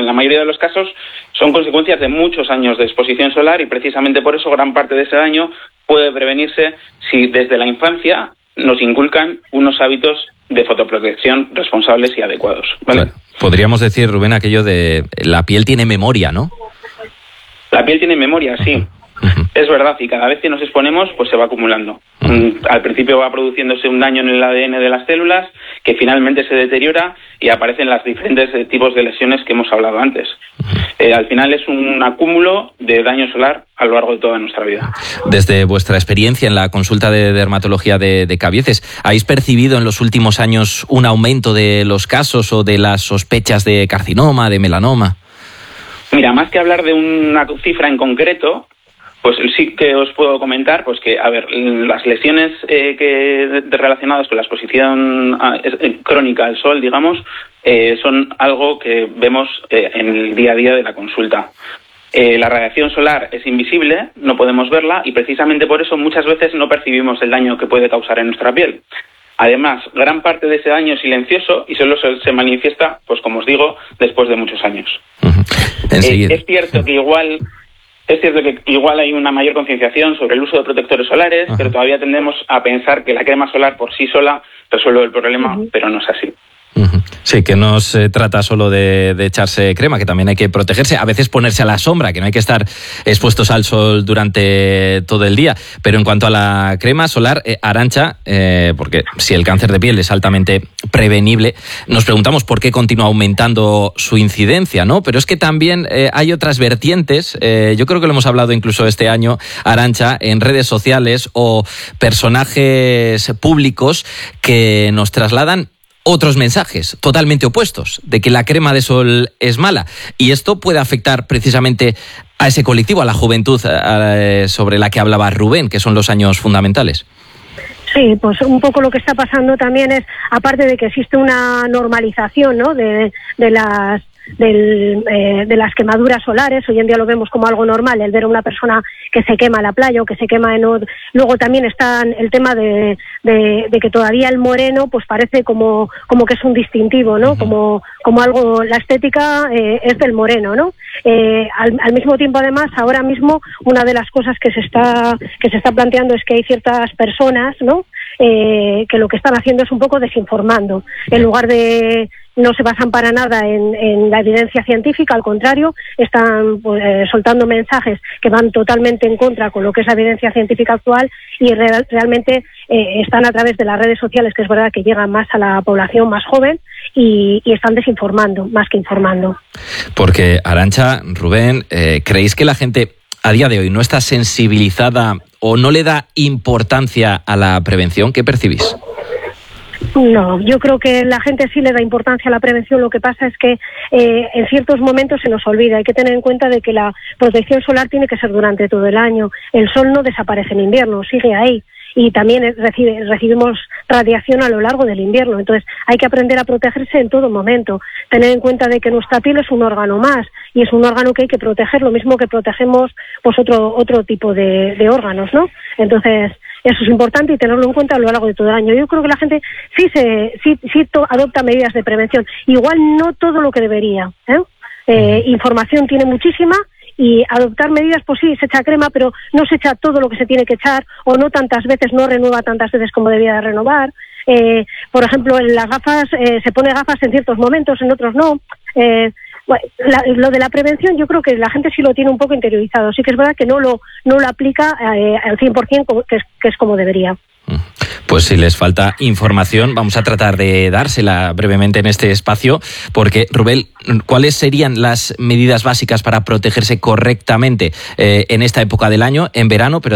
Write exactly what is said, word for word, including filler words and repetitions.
la mayoría de los casos son consecuencias de muchos años de exposición solar, y precisamente por eso gran parte de ese daño puede prevenirse si desde la infancia nos inculcan unos hábitos de fotoprotección responsables y adecuados, ¿vale? Claro. Podríamos decir, Rubén, aquello de la piel tiene memoria, ¿no? La piel tiene memoria, sí. Uh-huh. Es verdad, y cada vez que nos exponemos, pues se va acumulando. Uh-huh. Al principio va produciéndose un daño en el A D N de las células, que finalmente se deteriora y aparecen los diferentes tipos de lesiones que hemos hablado antes. Uh-huh. Eh, al final es un acúmulo de daño solar a lo largo de toda nuestra vida. Desde vuestra experiencia en la consulta de dermatología de, de Cabieces, ¿habéis percibido en los últimos años un aumento de los casos o de las sospechas de carcinoma, de melanoma? Mira, más que hablar de una cifra en concreto, pues sí que os puedo comentar pues que, a ver, las lesiones eh, que relacionadas con la exposición a, eh, crónica al sol, digamos, eh, son algo que vemos eh, en el día a día de la consulta. Eh, la radiación solar es invisible, no podemos verla, y precisamente por eso muchas veces no percibimos el daño que puede causar en nuestra piel. Además, gran parte de ese daño es silencioso y solo se, se manifiesta, pues como os digo, después de muchos años. Uh-huh. Eh, es cierto que igual... Es cierto que igual hay una mayor concienciación sobre el uso de protectores solares, Ajá. pero todavía tendemos a pensar que la crema solar por sí sola resuelve el problema, uh-huh. pero no es así. Uh-huh. Sí, que no se trata solo de, de echarse crema, que también hay que protegerse, a veces ponerse a la sombra, que no hay que estar expuestos al sol durante todo el día. Pero en cuanto a la crema solar, eh, Arantxa, eh, porque si el cáncer de piel es altamente prevenible, nos preguntamos por qué continúa aumentando su incidencia, ¿no? Pero es que también eh, hay otras vertientes, eh, yo creo que lo hemos hablado incluso este año, Arantxa, en redes sociales o personajes públicos que nos trasladan otros mensajes totalmente opuestos, de que la crema de sol es mala. Y esto puede afectar precisamente a ese colectivo, a la juventud a, a, sobre la que hablaba Rubén, que son los años fundamentales. Sí, pues un poco lo que está pasando también es, aparte de que existe una normalización, ¿no?, de, de las del, eh, de las quemaduras solares. Hoy en día lo vemos como algo normal, el ver a una persona que se quema en la playa o que se quema en otro. Luego también está el tema de, de, de que todavía el moreno pues parece como, como que es un distintivo, ¿no? Uh-huh. Como, como algo, la estética eh, es del moreno, ¿no? Eh, al, al mismo tiempo, además, ahora mismo una de las cosas que se está que se está planteando es que hay ciertas personas, ¿no?, eh, que lo que están haciendo es un poco desinformando. En lugar de... no se basan para nada en, en la evidencia científica, al contrario, están pues, eh, soltando mensajes que van totalmente en contra con lo que es la evidencia científica actual, y real, realmente eh, están a través de las redes sociales, que es verdad que llegan más a la población más joven, y, y están desinformando más que informando. Porque, Arantxa, Rubén, eh, ¿creéis que la gente a día de hoy no está sensibilizada o no le da importancia a la prevención? ¿Qué percibís? No, yo creo que la gente sí le da importancia a la prevención. Lo que pasa es que eh, en ciertos momentos se nos olvida. Hay que tener en cuenta de que la protección solar tiene que ser durante todo el año. El sol no desaparece en invierno, sigue ahí. Y también recibe, recibimos radiación a lo largo del invierno. Entonces hay que aprender a protegerse en todo momento. Tener en cuenta de que nuestra piel es un órgano más, y es un órgano que hay que proteger, lo mismo que protegemos pues otro otro tipo de, de órganos, ¿no? Entonces eso es importante, y tenerlo en cuenta a lo largo de todo el año. Yo creo que la gente sí se sí, sí to, adopta medidas de prevención. Igual no todo lo que debería, ¿eh? Eh, información tiene muchísima, y adoptar medidas, pues sí, se echa crema, pero no se echa todo lo que se tiene que echar, o no tantas veces, no renueva tantas veces como debía de renovar. Eh, por ejemplo, en las gafas, eh, se pone gafas en ciertos momentos, en otros no. Eh, bueno, la, lo de la prevención yo creo que la gente sí lo tiene un poco interiorizado. Sí que es verdad que no lo no lo aplica eh, al cien por ciento, que es, que es como debería. Pues si les falta información, vamos a tratar de dársela brevemente en este espacio, porque, Rubén, ¿cuáles serían las medidas básicas para protegerse correctamente eh, en esta época del año, en verano, pero